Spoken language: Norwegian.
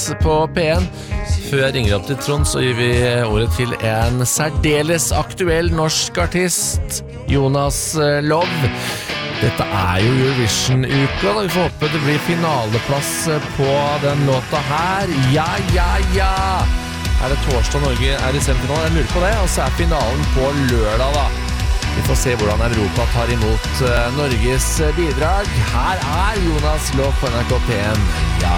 på P1. Før jeg ringer opp til Trond, så gir vi ordet til en særdeles aktuell norsk artist, Jonas Love. Dette jo Eurovision-uka, da vi får håpe det blir finaleplass på den låta her. Ja! Det torsdag Norge I semifinalen? Jeg lurer på det, og så finalen på lørdag da. Vi får se hvordan Europa tar imot Norges bidrag. Her Jonas Love på NRK P1. Ja.